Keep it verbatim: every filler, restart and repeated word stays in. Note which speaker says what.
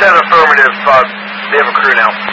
Speaker 1: ten affirmative. Uh, they have a crew now.